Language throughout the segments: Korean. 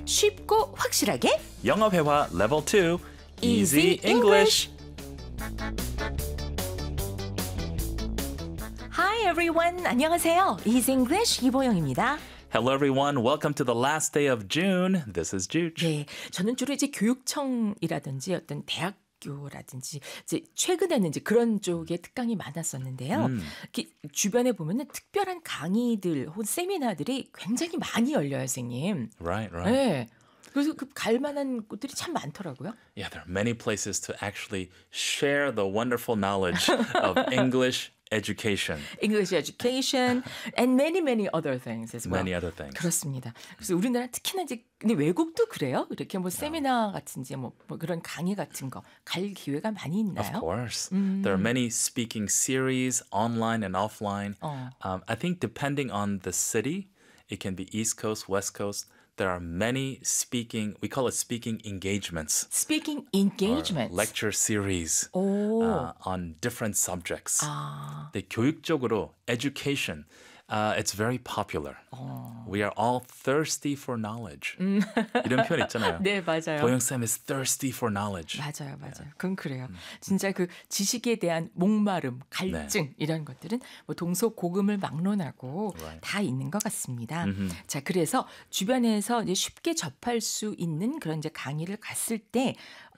쉽고 확실하게 영어 회화 level 2 Easy English. Hi everyone. 안녕하세요. Easy English 이보영입니다. Hello everyone. Welcome to the last day of June. This is Juge. 네, 저는 주로 이제 교육청이라든지 어떤 대학교라든지 이제 최근에는 이제 그런 쪽에 특강이 많았었는데요. 이렇게 주변에 보면은 특별한 강의들 혹은 세미나들이 굉장히 많이 열려요, 선생님. Right, right. 네. 그래서 그 갈 만한 곳들이 참 많더라고요. Yeah, there are many places to actually share the wonderful knowledge of English education. English education and many other things as well. Many other things. 그렇습니다. 그래서 우리나라 특히나 이제 근데 외국도 그래요? 이렇게 뭐 세미나 같은지 뭐 그런 강의 같은 거 갈 기회가 많이 있나요? Of course. There are many speaking series, online and offline. I think depending on the city, it can be East Coast, West Coast. There are many speaking, we call it speaking engagements. Speaking engagements. Lecture series 오. on different subjects. 아. 근데 교육적으로 education, it's very popular. We are all thirsty for knowledge. 이런 표현 있잖아요. 네, 맞아요. 보영쌤 is thirsty for knowledge. 맞아요. 그건 그래요. 진짜 그 지식에 대한 목마름, 갈증 이런 것들은 뭐 동서고금을 막론하고 다 있는 것 같습니다. 자, 그래서 주변에서 이제 쉽게 접할 수 있는 그런 이제 강의를 갔을 때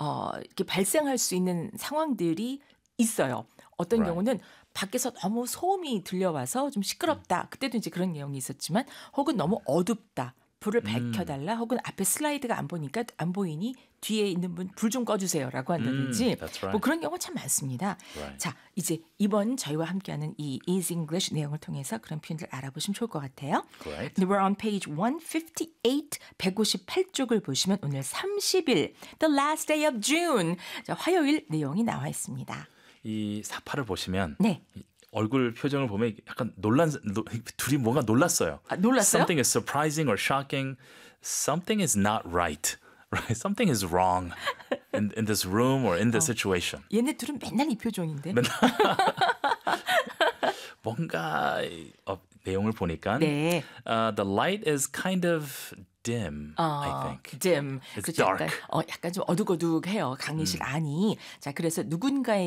이렇게 발생할 수 있는 상황들이 있어요. 어떤 경우는 밖에서 너무 소음이 들려와서 좀 시끄럽다. 그때도 이제 그런 내용이 있었지만 혹은 너무 어둡다. 불을 밝혀달라. 혹은 앞에 슬라이드가 안 보니까 안 보이니 뒤에 있는 분 불 좀 꺼주세요라고 한다든지 that's right. 뭐 그런 경우가 참 많습니다. Right. 자, 이제 이번 저희와 함께하는 이 Easy English 내용을 통해서 그런 표현들 알아보시면 좋을 것 같아요. Great. We're on page 158, 158쪽을 보시면 오늘 30일, the last day of June. 자, 화요일 내용이 나와 있습니다. 이 사파를 보시면 네. 얼굴 표정을 보면 약간 둘이 뭔가 놀랐어요. 아, 놀랐어요? Something is surprising or shocking. Something is not right. Right? Something is wrong in this room or in this situation. 얘네 둘은 맨날 이 표정인데. 뭔가 내용을 보니까 네. the light is kind of dim, I think. dim. It's 그렇죠. dark. 약간 좀 어둑어둑해요. 강의실 안이. 자, 그래서 누군가의